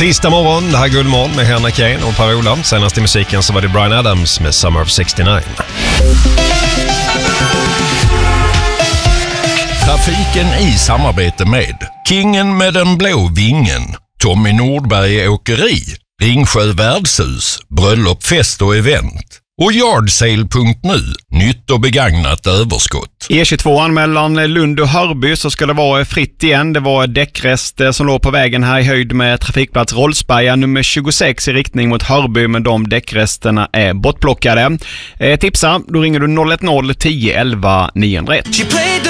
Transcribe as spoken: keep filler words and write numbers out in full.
Tisdag morgon, det här är Guldmorgon med Henrik Kane och Per-Ola. Senast i musiken så var det Bryan Adams med Summer of sextionio. Trafiken i samarbete med Kingen med den blå vingen, Tommy Nordberg Åkeri, Ringsjö Värdshus, Bröllop, fest och event och Yardsale punkt nu, nytt och begagnat överskott. E tjugotvå mellan Lund och Hörby så ska det vara fritt igen. Det var däckrester som låg på vägen här i höjd med trafikplats Rollsberga nummer tjugosex i riktning mot Hörby, men de däckresterna är bortplockade. Eh, tipsa, då ringer du noll ett noll tio elva niohundraett.